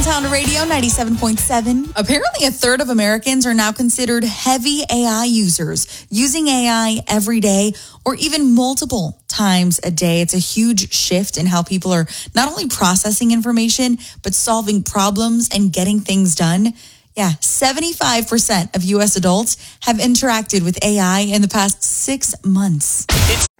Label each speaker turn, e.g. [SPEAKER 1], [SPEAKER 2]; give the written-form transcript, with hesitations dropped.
[SPEAKER 1] Downtown Radio 97.7. Apparently, a third of Americans are now considered heavy AI users, using AI every day or even multiple times a day. It's a huge shift in how people are not only processing information, but solving problems and getting things done. Yeah, 75% of U.S. adults have interacted with AI in the past 6 months.